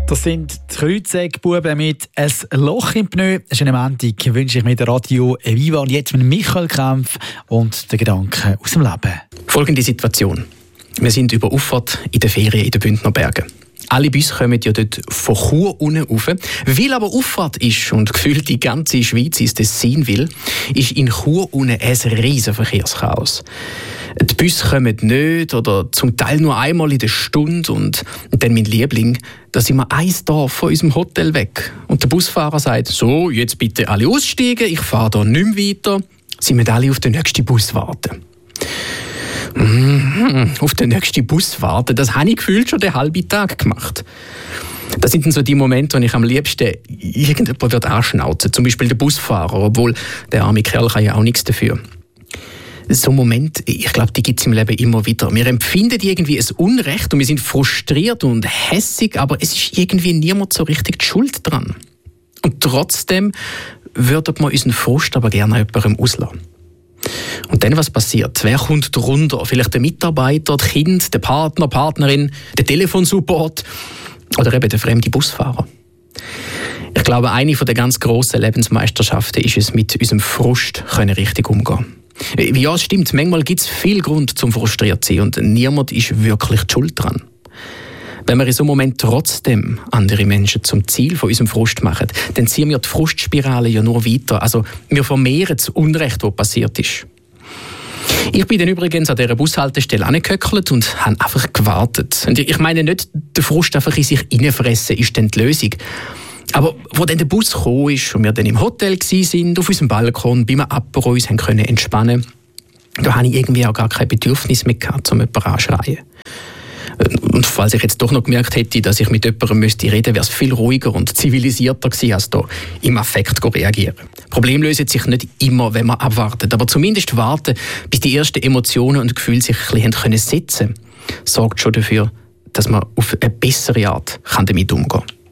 Das sind die Kreuzsägebuben mit «Ein Loch im Pneu». Schönen Montag wünsche ich mit der Radio Viva und jetzt mit Michael Kempf und den Gedanken aus dem Leben. Folgende Situation. Wir sind über Auffahrt in den Ferien in den Bündner Bergen. Alle Busse kommen ja dort von Chur unten rauf. Weil aber Auffahrt ist und gefühlt die ganze Schweiz ins Tessin will, ist in Chur unten ein riesen Verkehrschaos. Die Busse kommen nicht oder zum Teil nur einmal in der Stunde und dann mein Liebling, da sind wir ein Dorf von unserem Hotel weg. Und der Busfahrer sagt, so, jetzt bitte alle aussteigen, ich fahre hier nicht mehr weiter. Sie müssen alle auf den nächsten Bus warten. Auf den nächsten Bus warten, das habe ich gefühlt schon den halben Tag gemacht. Das sind dann so die Momente, wo ich am liebsten irgendjemand anschnauzen würde. Zum Beispiel der Busfahrer, obwohl der arme Kerl kann ja auch nichts dafür. So Momente, ich glaube, die gibt es im Leben immer wieder. Wir empfinden irgendwie ein Unrecht und wir sind frustriert und hässig, aber es ist irgendwie niemand so richtig die Schuld dran. Und trotzdem würden wir unseren Frust aber gerne jemandem auslassen. Und dann, was passiert? Wer kommt drunter? Vielleicht der Mitarbeiter, das Kind, der Partner, Partnerin, der Telefonsupport oder eben der fremde Busfahrer. Ich glaube, eine der ganz grossen Lebensmeisterschaften ist es, mit unserem Frust richtig umgehen. Ja, es stimmt, manchmal gibt es viel Grund zum frustriert zu sein und niemand ist wirklich die Schuld dran. Wenn wir in so einem Moment trotzdem andere Menschen zum Ziel von unserem Frust machen, dann ziehen wir die Frustspirale ja nur weiter. Also wir vermehren das Unrecht, das passiert ist. Ich bin dann übrigens an dieser Bushaltestelle angehöckelt und habe einfach gewartet. Und ich meine nicht, der Frust einfach in sich hineinfressen ist dann die Lösung. Aber wo dann der Bus gekommen ist und wir dann im Hotel waren, auf unserem Balkon, bei einem Apero uns entspannen konnten, da hatte ich irgendwie auch gar kein Bedürfnis mehr gehabt, um jemanden anzuschreien. Und falls ich jetzt doch noch gemerkt hätte, dass ich mit jemandem reden müsste, wäre es viel ruhiger und zivilisierter gewesen, als da im Affekt reagieren. Probleme lösen sich nicht immer, wenn man abwartet, aber zumindest warten, bis die ersten Emotionen und Gefühle sich ein bisschen setzen können, sorgt schon dafür, dass man auf eine bessere Art damit umgehen kann.